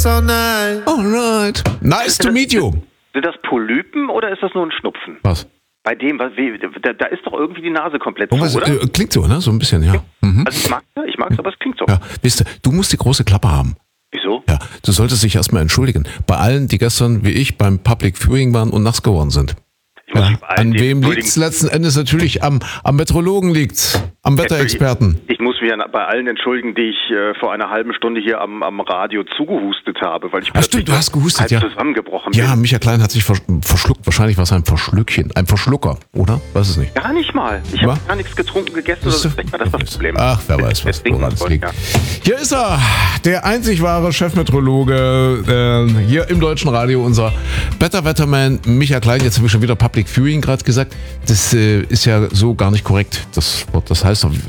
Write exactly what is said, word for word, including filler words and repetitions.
so nice. Alright. Nice to meet you. Sind das Polypen oder ist das nur ein Schnupfen? Was? Bei dem, was, wie, da, da ist doch irgendwie die Nase komplett zu, was, oder? Äh, klingt so, ne? So ein bisschen, ja. Mhm. Also ich mag es, ich mag's, aber es klingt so. Ja, wisst ihr, du musst die große Klappe haben. Wieso? Ja, du solltest dich erstmal entschuldigen. Bei allen, die gestern wie ich beim Public Viewing waren und nass geworden sind. Ja, an wem liegt's letzten Endes? Natürlich am, am Meteorologen liegt's, am Wetterexperten. Ich, ich muss mich bei allen entschuldigen, die ich äh, vor einer halben Stunde hier am, am Radio zugehustet habe, weil ich Ach stimmt, du hast gehustet, halb ja. zusammengebrochen Ja, bin. Micha Klein hat sich verschluckt. Wahrscheinlich war es ein Verschlückchen, ein Verschlucker, oder? Weiß es nicht. Gar nicht mal. Ich habe gar nichts getrunken, gegessen, oder vielleicht war das das Problem. Ach, wer weiß, was woran es liegt. Hier ist er, der einzig wahre Chefmeteorologe äh, hier im Deutschen Radio, unser Better Wetterman Micha Klein. Jetzt habe ich schon wieder Public Viewing gerade gesagt. Das äh, ist ja so gar nicht korrekt, das Wort. Das heißt doch